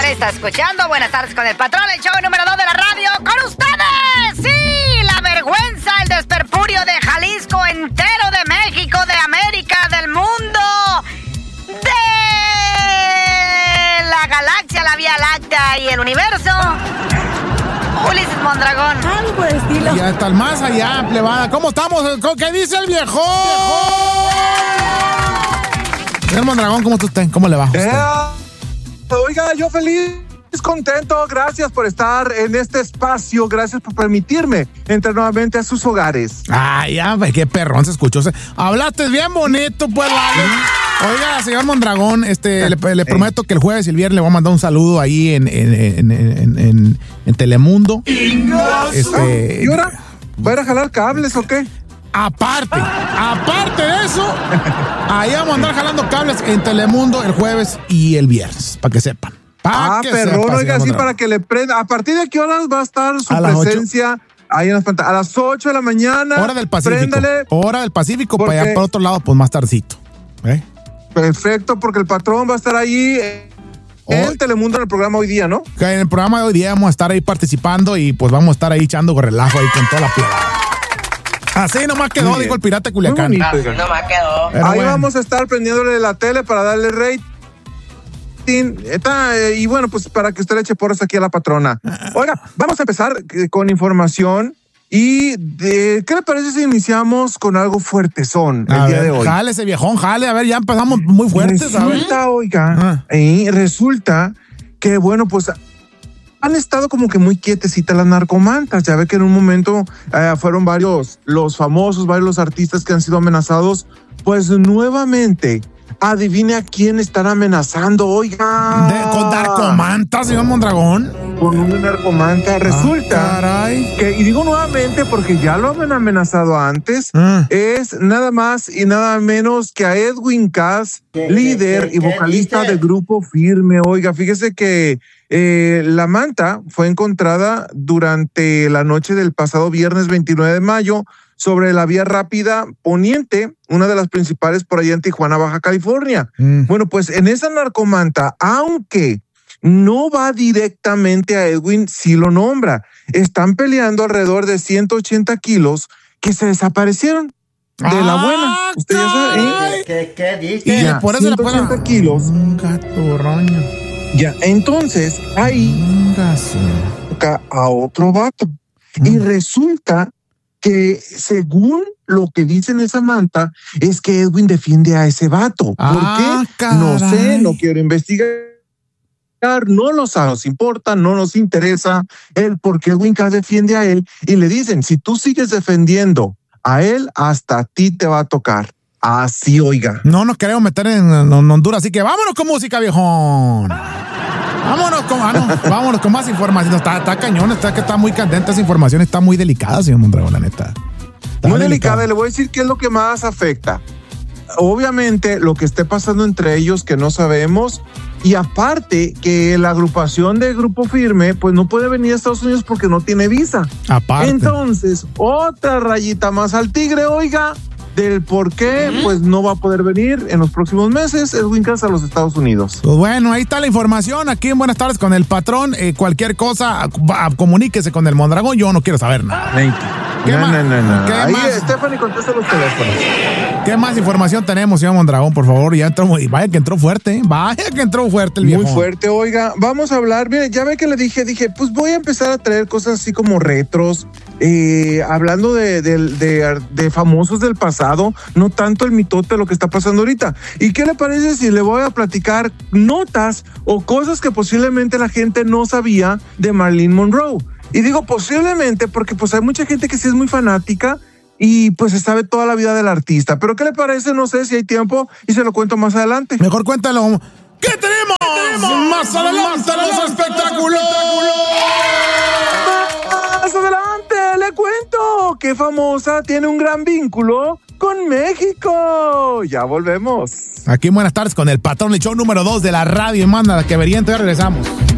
Usted está escuchando Buenas tardes con el patrón, el show número 2 de la radio. ¡Con ustedes! ¡Sí! La vergüenza, el desperpurio de Jalisco, entero de México, de América, del mundo, de la galaxia, la Vía Láctea y el universo. Ulises Mondragón. Algo de estilo. Y hasta el más allá, plebada. ¿Cómo estamos? ¿Qué dice el viejo? Señor Mondragón, ¿cómo está usted? ¿Cómo le va a usted? Oiga, yo feliz, contento. Gracias por estar en este espacio. Gracias por permitirme entrar nuevamente a sus hogares. Ay, ya, qué perrón se escuchó. Hablaste bien bonito, pues, vale. Oiga, señor Mondragón, le prometo que el jueves y el viernes le voy a mandar un saludo ahí en Telemundo. ¿Y ahora? ¿Va a ir a jalar cables o qué? Aparte de eso, ahí vamos a andar jalando cables en Telemundo el jueves y el viernes, para que sepan. Perdón, oiga, sí, para que le prenda. ¿A partir de qué horas va a estar su presencia ahí en las pantallas? A las 8 de la mañana. Hora del Pacífico. Préndale. Hora del Pacífico, para allá, por otro lado, pues más tardecito. Perfecto, porque el patrón va a estar ahí en Telemundo en el programa Hoy Día, ¿no? Que en el programa de Hoy Día vamos a estar ahí participando y pues vamos a estar ahí echando relajo ahí con toda la plebada. Así nomás quedó, dijo el pirata de Culiacán. Así nomás quedó. Pero ahí bueno, vamos a estar prendiéndole la tele para darle rating. Y bueno, pues para que usted le eche porras aquí a la patrona. Oiga, vamos a empezar con información. ¿Y qué le parece si iniciamos con algo fuertezón el día de hoy? Jale ese viejón, jale. A ver, ya empezamos muy fuertes, Resulta, oiga, resulta que, bueno, pues han estado como que muy quietecitas las narcomantas. Ya ve que en un momento fueron varios los famosos, varios los artistas que han sido amenazados. Pues nuevamente, adivine a quién están amenazando, oiga. ¿Con narcomantas, señor Mondragón? Con un narcomanta. Resulta que, y digo nuevamente porque ya lo han amenazado antes, es nada más y nada menos que a Edwin Cass, líder y vocalista de Grupo Firme. Oiga, fíjese que la manta fue encontrada durante la noche del pasado viernes 29 de mayo sobre la vía rápida poniente, una de las principales por allá en Tijuana, Baja California. Bueno, pues en esa narcomanta, aunque no va directamente a Edwin, sí lo nombra. Están peleando alrededor de 180 kilos que se desaparecieron de la buena. Usted ya sabe. ¿Qué dice? Y ya, por eso 180 kilos. Gatorroño. Ya, entonces ahí toca a otro vato. Y resulta que según lo que dice en esa manta es que Edwin defiende a ese vato. ¿Por qué? Caray. No sé, no quiero investigar. No nos importa, no nos interesa el por qué Edwin Cass defiende a él. Y le dicen, si tú sigues defendiendo a él, hasta a ti te va a tocar. Así, oiga. No nos queremos meter en Honduras, así que vámonos con música, viejón. Vámonos con más información. Está cañón, está muy candente esa información, está muy delicada, señor Mondragón, la neta. Muy delicada, y le voy a decir qué es lo que más afecta. Obviamente, lo que esté pasando entre ellos que no sabemos, y aparte que la agrupación de Grupo Firme pues no puede venir a Estados Unidos porque no tiene visa. Aparte. Entonces, otra rayita más al tigre, oiga, del por qué pues no va a poder venir en los próximos meses Edwin Cass a los Estados Unidos. Pues bueno, ahí está la información aquí en Buenas tardes con el patrón. Cualquier cosa, comuníquese con el Mondragón, yo no quiero saber nada. No. Ahí Stephanie contesta los teléfonos. ¿Qué más información tenemos, señor Mondragón, por favor? Ya entró, y vaya que entró fuerte el viejo. Muy fuerte, oiga. Vamos a hablar, mire, ya ve que le dije, pues voy a empezar a traer cosas así como retros, hablando de famosos del pasado, no tanto el mitote de lo que está pasando ahorita. ¿Y qué le parece si le voy a platicar notas o cosas que posiblemente la gente no sabía de Marilyn Monroe? Y digo posiblemente porque pues hay mucha gente que sí es muy fanática y pues se sabe toda la vida del artista. Pero ¿qué le parece? No sé si hay tiempo y se lo cuento más adelante. Mejor cuéntalo. ¿Qué tenemos? Más adelante los espectáculos. Más adelante le cuento que famosa tiene un gran vínculo con México. Ya volvemos. Aquí en Buenas tardes con el patrón, el show número 2 de la radio. Y manda la que vería, entonces regresamos.